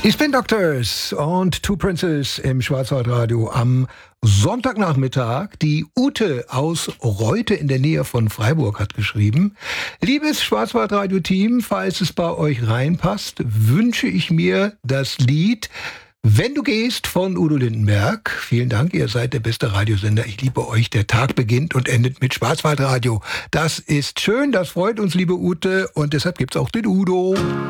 Die Spin Doctors und Two Princes im Schwarzwaldradio am Sonntagnachmittag. Die Ute aus Reute in der Nähe von Freiburg hat geschrieben: Liebes Schwarzwaldradio-Team, falls es bei euch reinpasst, wünsche ich mir das Lied Wenn du gehst von Udo Lindenberg. Vielen Dank, ihr seid der beste Radiosender. Ich liebe euch. Der Tag beginnt und endet mit Schwarzwaldradio. Das ist schön, das freut uns, liebe Ute. Und deshalb gibt's auch den Udo.